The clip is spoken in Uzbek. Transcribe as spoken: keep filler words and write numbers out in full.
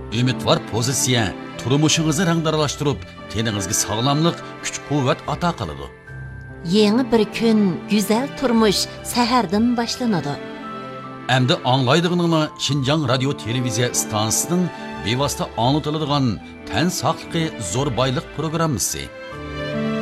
umidvor pozitsiya turmushingizni rangdaralashtirib, teningizga sog'lomlik, kuch-quvvat ato qiladi. Yangi bir kun, go'zal turmush sahardan boshlanadi. Endi anglaydig'iningni Xinjiang radio televiziya stansiyasining bevosita anlatiladigan tan saqligi zo'r boylik programmasi.